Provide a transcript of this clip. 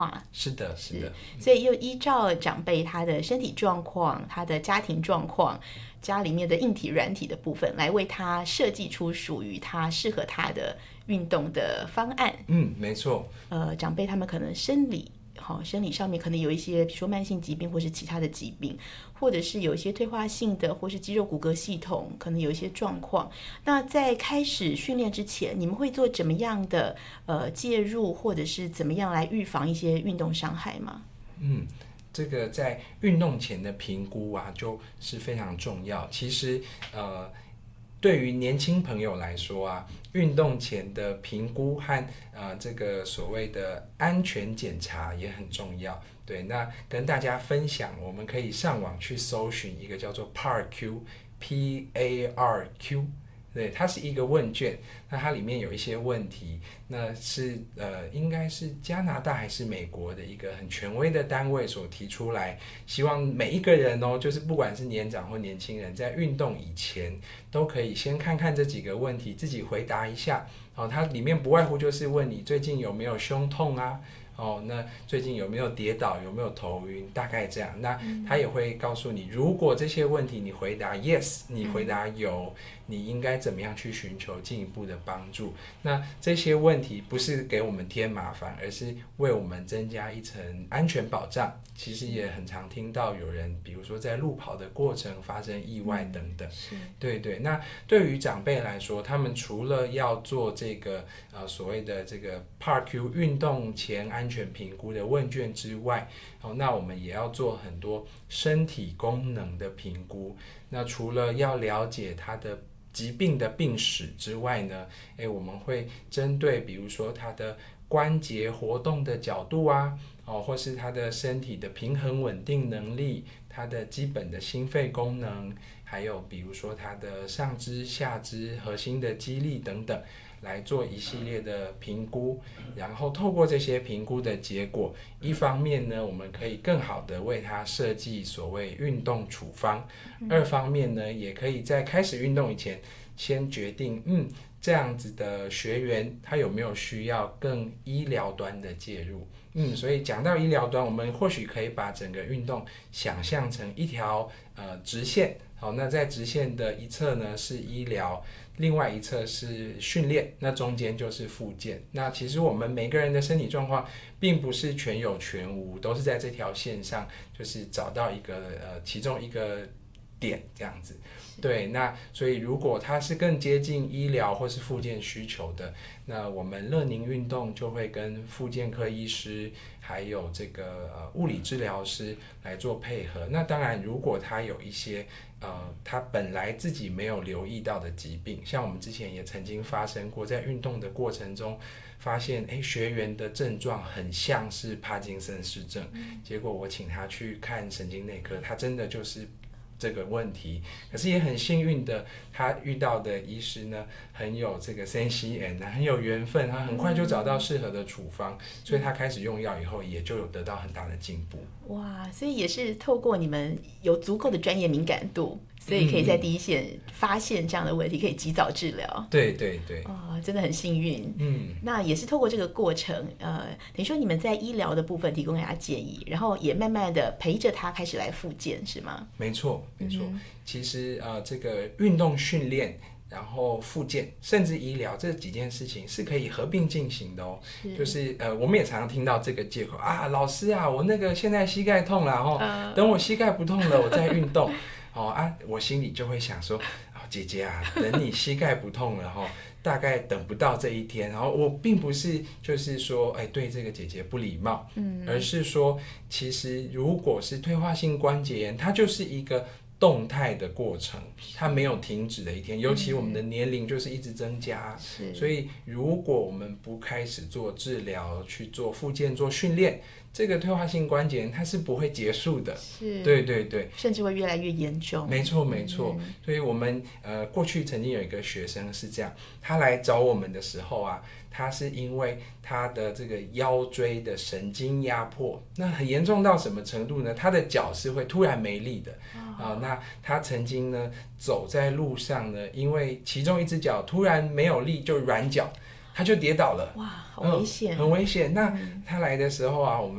是的，是的。 所以又依照长辈他的身体状况、他的家庭状况、家里面的硬体、软体的部分，来为他设计出属于他适合他的运动的方案。 没错。 长辈他们可能生理上面可能有一些，比如说慢性疾病或是其他的疾病，或者是有一些退化性的，或是肌肉骨骼系统可能有一些状况。那在开始训练之前，你们会做怎么样的介入，或者是怎么样来预防一些运动伤害吗？ 这个在运动前的评估啊，就是非常重要。其实对于年轻朋友来说啊，运动前的评估和这个所谓的安全检查也很重要。对，那跟大家分享，我们可以上网去搜寻一个叫做 PARQ， 对，它是一个问卷，那它里面有一些问题，那是应该是加拿大还是美国的一个很权威的单位所提出来，希望每一个人就是不管是年长或年轻人，在运动以前都可以先看看这几个问题，自己回答一下。它里面不外乎就是问你最近有没有胸痛啊，那最近有没有跌倒，有没有头晕，大概这样。那他也会告诉你，如果这些问题你回答 yes， 你回答有，你应该怎么样去寻求进一步的帮助。那这些问题不是给我们添麻烦，而是为我们增加一层安全保障。其实也很常听到有人比如说在路跑的过程发生意外等等。对对。那对于长辈来说，他们除了要做这个所谓的这个 PARQ 运动前安全评估的问卷之外，那我们也要做很多身体功能的评估。那除了要了解他的疾病的病史之外呢，我们会针对比如说他的关节活动的角度啊，或是他的身体的平衡稳定能力，他的基本的心肺功能，还有比如说他的上肢、下肢、核心的肌力等等，来做一系列的评估。然后透过这些评估的结果，一方面呢，我们可以更好的为他设计所谓运动处方，二方面呢，也可以在开始运动以前先决定这样子的学员他有没有需要更医疗端的介入。所以讲到医疗端，我们或许可以把整个运动想象成一条直线。那在直线的一侧呢是医疗，另外一侧是训练，那中间就是复健。那其实我们每个人的身体状况并不是全有全无，都是在这条线上就是找到一个其中一个点这样子。对，那所以如果它是更接近医疗或是复健需求的，那我们乐宁运动就会跟复健科医师还有这个物理治疗师来做配合。那当然如果他有一些他本来自己没有留意到的疾病，像我们之前也曾经发生过，在运动的过程中发现学员的症状很像是帕金森氏症，结果我请他去看神经内科，他真的就是这个问题。可是也很幸运的，他遇到的医师呢很有这个 CN， 很有缘分，他很快就找到适合的处方，所以他开始用药以后也就有得到很大的进步。 哇，所以也是透过你们有足够的专业敏感度，所以可以在第一线发现这样的问题，可以及早治疗。 对对对。 真的很幸运。那也是透过这个过程，等于说你们在医疗的部分提供给他建议，然后也慢慢的陪着他开始来复健，是吗？ 没错没错。其实这个运动训练，然后复健甚至医疗这几件事情是可以合并进行的就是我们也常常听到这个借口啊，老师啊，我那个现在膝盖痛了等我膝盖不痛了我再运动我心里就会想说姐姐啊，等你膝盖不痛了大概等不到这一天。然后我并不是就是说对这个姐姐不礼貌，而是说其实如果是退化性关节炎，它就是一个动态的过程，它没有停止的一天，尤其我们的年龄就是一直增加，所以如果我们不开始做治疗，去做复健做训练，这个退化性关节炎它是不会结束的。对对对， 甚至会越来越严重。 没错没错。所以我们过去曾经有一个学生是这样，他来找我们的时候啊，他是因为他的这个腰椎的神经压迫，那很严重到什么程度呢？他的脚是会突然没力的那他曾经呢走在路上呢，因为其中一只脚突然没有力就软脚，他就跌倒了。 哇，好危险。 很危险。那他来的时候啊，我们